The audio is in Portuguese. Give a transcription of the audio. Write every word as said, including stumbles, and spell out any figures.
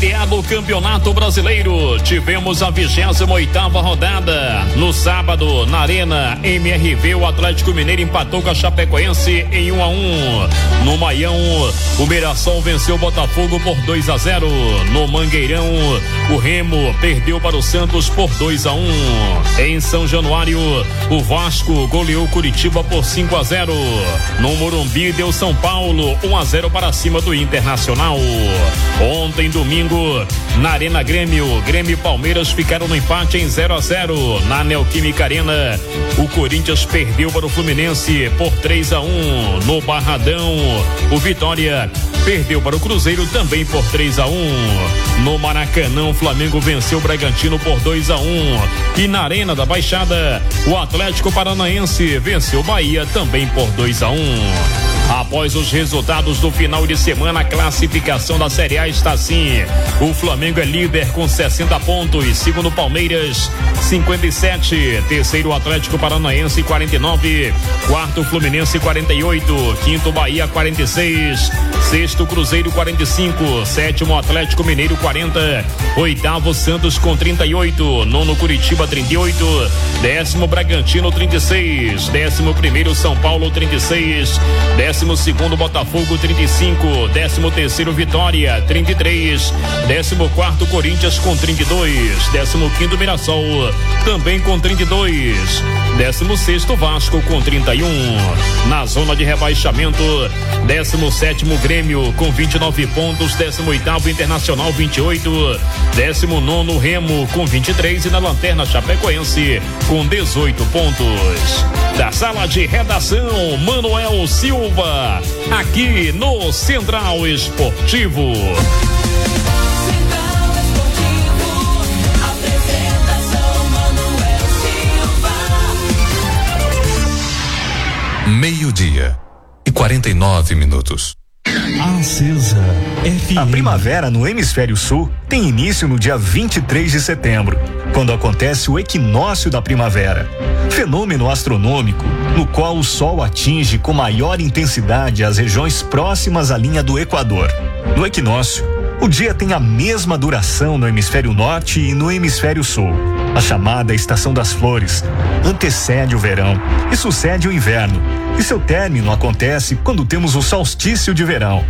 Série A do Campeonato Brasileiro. Tivemos a vigésima oitava rodada. No sábado, na Arena M R V, o Atlético Mineiro empatou com a Chapecoense em um a um. No Maião, o Mirassol venceu o Botafogo por dois a zero. No Mangueirão, o Remo perdeu para o Santos por dois a um. Em São Januário, o Vasco goleou o Curitiba por cinco a zero. No Morumbi, deu São Paulo um a zero para cima do Internacional. Ontem, domingo, na Arena Grêmio, Grêmio e Palmeiras ficaram no empate em zero a zero. Na Neoquímica Arena, o Corinthians perdeu para o Fluminense por três a um. No Barradão, o Vitória perdeu para o Cruzeiro também por três a um. No Maracanã, o Flamengo venceu o Bragantino por dois a um. E na Arena da Baixada, o Atlético Paranaense venceu o Bahia também por dois a um. Após os resultados do final de semana, a classificação da Série A está assim: o Flamengo é líder com sessenta pontos, segundo Palmeiras cinquenta e sete, terceiro Atlético Paranaense quarenta e nove, quarto Fluminense quarenta e oito, quinto Bahia quarenta e seis, sexto Cruzeiro quarenta e cinco, sétimo Atlético Mineiro quarenta, oitavo Santos com trinta e oito, nono Curitiba trinta e oito, décimo Bragantino trinta e seis, décimo primeiro São Paulo trinta e seis, décimo segundo Botafogo trinta e cinco, décimo terceiro Vitória trinta e três, décimo quarto Corinthians com trinta e dois, décimo quinto Mirassol também com trinta e dois, décimo sexto Vasco com trinta e um. Na zona de rebaixamento, décimo sétimo Grêmio com vinte e nove pontos, décimo oitavo Internacional vinte e oito, décimo nono Remo com vinte e três e na lanterna Chapecoense com dezoito pontos. Da sala de redação, Manuel Silva, aqui no Central Esportivo. Meio-dia e quarenta e nove minutos. Acesa F M. A primavera no hemisfério sul tem início no dia vinte e três de setembro, quando acontece o equinócio da primavera, fenômeno astronômico no qual o sol atinge com maior intensidade as regiões próximas à linha do Equador. No equinócio, o dia tem a mesma duração no hemisfério norte e no hemisfério sul. A chamada estação das flores antecede o verão e sucede o inverno, e seu término acontece quando temos o solstício de verão.